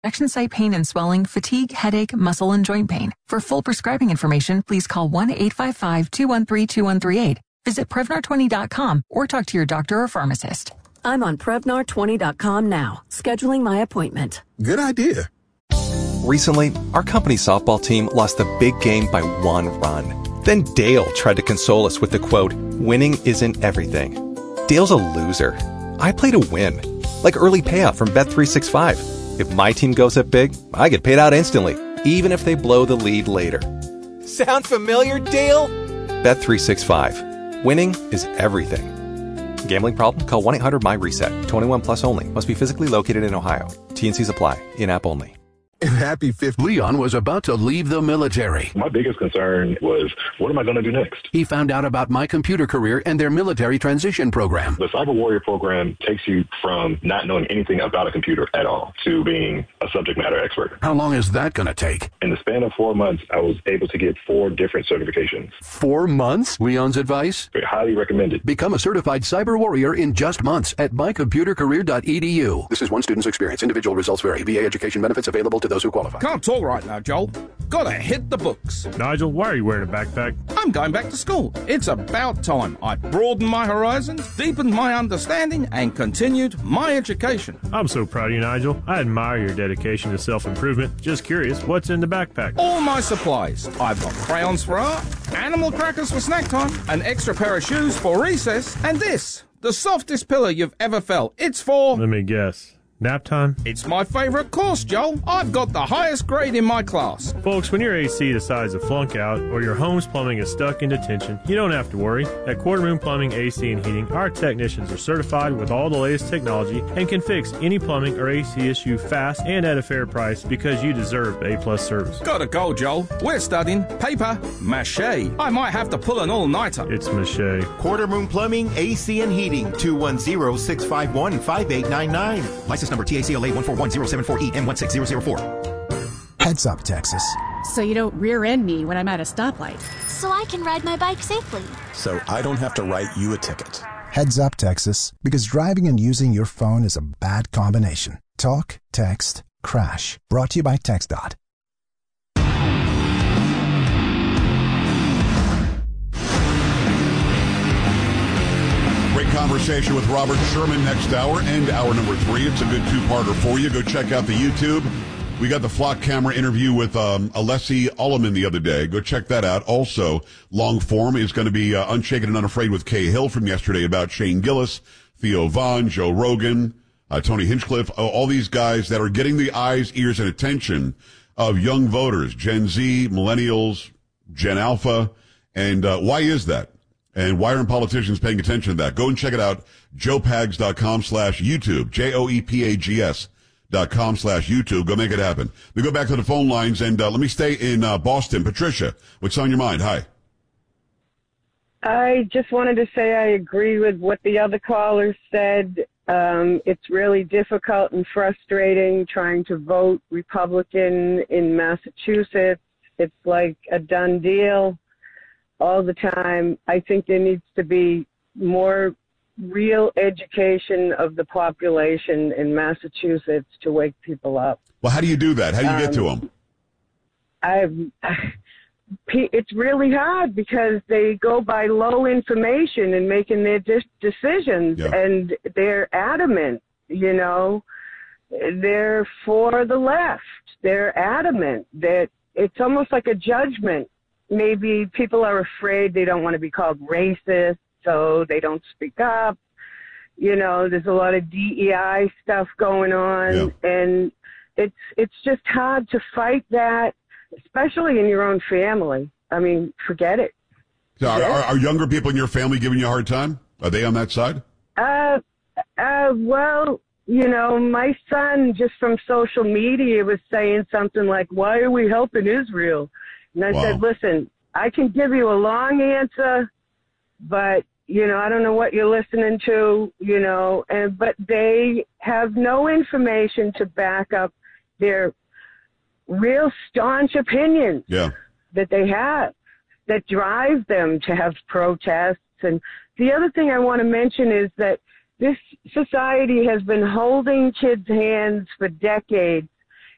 injection site pain and swelling, fatigue, headache, muscle, and joint pain. For full prescribing information, please call 1-855-213-2138. Visit Prevnar20.com or talk to your doctor or pharmacist. I'm on Prevnar20.com now, scheduling my appointment. Good idea. Recently, our company softball team lost the big game by 1 run. Then Dale tried to console us with the quote, "Winning isn't everything." Dale's a loser. I play to win. Like early payout from Bet365. If my team goes up big, I get paid out instantly, even if they blow the lead later. Sound familiar, Dale? Bet365. Winning is everything. Gambling problem? Call 1-800-MY-RESET. 21 plus only. Must be physically located in Ohio. T&Cs apply. In-app only. Happy 50th. Leon was about to leave the military. My biggest concern was, what am I going to do next? He found out about My Computer Career and their military transition program. The Cyber Warrior program takes you from not knowing anything about a computer at all to being a subject matter expert. How long is that going to take? In the span of 4 months, I was able to get 4 different certifications. 4 months? Leon's advice? Highly recommended. Become a certified cyber warrior in just months at mycomputercareer.edu. This is one student's experience. Individual results vary. VA education benefits available to those who qualify. Can't talk right now, Joel. Gotta hit the books. Nigel, why are you wearing a backpack? I'm going back to school. It's about time I broadened my horizons, deepened my understanding, and continued my education. I'm so proud of you, Nigel. I admire your dedication to self-improvement. Just curious, what's in the backpack? All my supplies. I've got crayons for art, animal crackers for snack time, an extra pair of shoes for recess, and this, the softest pillow you've ever felt. It's for... Let me guess. Nap time? It's my favorite course, Joel. I've got the highest grade in my class. Folks, when your AC decides to flunk out or your home's plumbing is stuck in detention, you don't have to worry. At Quarter Moon Plumbing, AC, and Heating, our technicians are certified with all the latest technology and can fix any plumbing or AC issue fast and at a fair price because you deserve A-plus service. Gotta go, Joel. We're studying paper mache. I might have to pull an all-nighter. It's mache. Quarter Moon Plumbing, AC, and Heating. 210-651-5899. License number TACLA 141-074-EN16004. Heads up, Texas. So you don't rear end me when I'm at a stoplight. So I can ride my bike safely. So I don't have to write you a ticket. Heads up, Texas, because driving and using your phone is a bad combination. Talk, text, crash. Brought to you by TxDOT. Great conversation with Robert Sherman next hour and hour number 3. It's a good two-parter for you. Go check out the YouTube. We got the Flock Camera interview with Alessi Ulliman the other day. Go check that out. Also, long form is going to be Unshaken and Unafraid with Kay Hill from yesterday about Shane Gillis, Theo Vaughn, Joe Rogan, Tony Hinchcliffe, all these guys that are getting the eyes, ears, and attention of young voters, Gen Z, millennials, Gen Alpha. And why is that? And why aren't politicians paying attention to that? Go and check it out. joepags.com/YouTube. JOEPAGS.com/YouTube. Go make it happen. We go back to the phone lines and let me stay in Boston. Patricia, what's on your mind? Hi. I just wanted to say I agree with what the other callers said. It's really difficult and frustrating trying to vote Republican in Massachusetts. It's like a done deal all the time. I think there needs to be more real education of the population in Massachusetts to wake people up. Well, how do you do that? How do you get to them? It's really hard because they go by low information in making their decisions, and they're adamant, you know. They're for the left. They're adamant that it's almost like a judgment. Maybe people are afraid they don't want to be called racist, so they don't speak up. You know, there's a lot of DEI stuff going on, and it's just hard to fight that, especially in your own family. I mean, forget it. So are younger people in your family giving you a hard time? Are they on that side? Well, you know, my son, just from social media, was saying something like, "Why are we helping Israel?" And I said, listen, I can give you a long answer, but, you know, I don't know what you're listening to, you know, but they have no information to back up their real staunch opinions that they have, that drive them to have protests. And the other thing I want to mention is that this society has been holding kids' hands for decades